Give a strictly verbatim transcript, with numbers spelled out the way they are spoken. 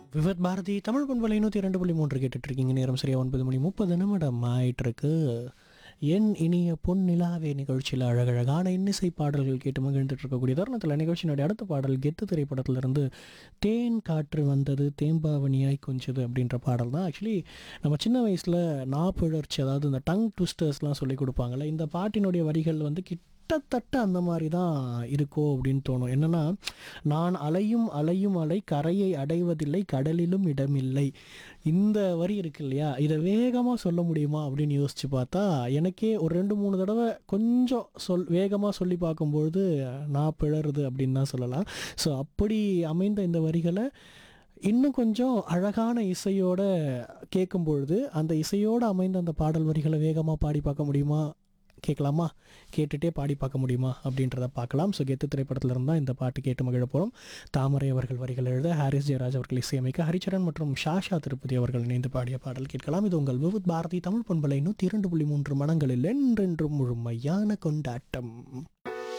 விவத் பாரதி தமிழ் பண்பலை நூற்றி இரண்டு புள்ளி மூன்று கேட்டுட்டு இருக்கீங்க. நேரம் சரியா ஒன்பது மணி முப்பது நிமிடம் ஆயிட்டிருக்கு. என் இனிய பொன் நிலாவே நிகழ்ச்சியில் அழகழகான இன்னிசை பாடல்கள் கேட்டு மகிழ்ந்துட்டு இருக்கக்கூடிய தருணத்தில் நிகழ்ச்சியினுடைய அடுத்த பாடல் கெத்து திரைப்படத்திலிருந்து தேன் காற்று வந்தது தேம்பாவணியாய் கொஞ்சது அப்படின்ற பாடல் தான். ஆக்சுவலி நம்ம சின்ன வயசில் நாப்பிழற்சி, அதாவது இந்த டங் ட்விஸ்டர்ஸ்லாம் சொல்லி கொடுப்பாங்கள்ல, இந்த பாட்டினுடைய வரிகள் வந்து கிட்டத்தட்ட அந்த மாதிரி தான் இருக்கோ அப்படின்னு தோணும். என்னென்னா, நான் அலையும் அலையும் அலை கரையை அடைவதில்லை கடலிலும் இடமில்லை. இந்த வரி இருக்கு இல்லையா, இதை வேகமாக சொல்ல முடியுமா அப்படின்னு யோசித்து பார்த்தா எனக்கே ஒரு ரெண்டு மூணு தடவை கொஞ்சம் சொல் வேகமாக சொல்லி பார்க்கும்பொழுது நான் பிழறுது அப்படின்னு தான் சொல்லலாம். ஸோ அப்படி அமைந்த இந்த வரிகளை இன்னும் கொஞ்சம் அழகான இசையோடு கேட்கும்பொழுது அந்த இசையோடு அமைந்த அந்த பாடல் வரிகளை வேகமாக பாடி பார்க்க முடியுமா, கேட்கலாமா, கேட்டுகிட்டே பாடி பார்க்க முடியுமா அப்படின்றத பார்க்கலாம். ஸோ கெத்து திரைப்படத்தில் இருந்தால் இந்த பாட்டு கேட்டு மகிழ போகிறோம். தாமரை அவர்கள் வரிகள் எழுத ஹாரிஸ் ஜெயராஜ் அவர்கள் இசையமைக்க ஹரிச்சரன் மற்றும் ஷாஷா திருப்பதி அவர்கள் இணைந்து பாடிய பாடல் கேட்கலாம். இது உங்கள் விவித் பாரதி தமிழ் பண்பலை நூற்றி இரண்டு புள்ளி மூன்று மனங்களில் என்றென்றும் முழுமையான கொண்டாட்டம்.